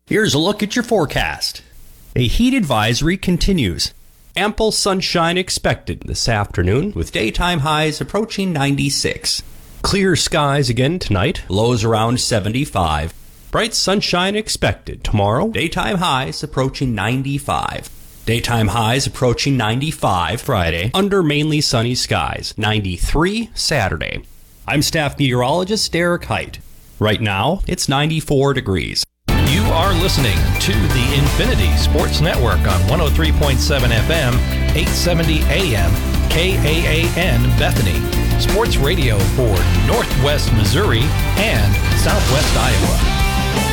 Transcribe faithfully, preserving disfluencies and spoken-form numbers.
Here's a look at your forecast. A heat advisory continues. Ample sunshine expected this afternoon with daytime highs approaching ninety-six. Clear skies again tonight, lows around seventy-five. Bright sunshine expected tomorrow, daytime highs approaching ninety-five. Daytime highs approaching ninety-five Friday, under mainly sunny skies, ninety-three Saturday. I'm staff meteorologist Derek Height. Right now, it's ninety-four degrees. You are listening to the Infinity Sports Network on one oh three point seven F M, eight seventy A M, K A A N Bethany. Sports radio for Northwest Missouri and Southwest Iowa.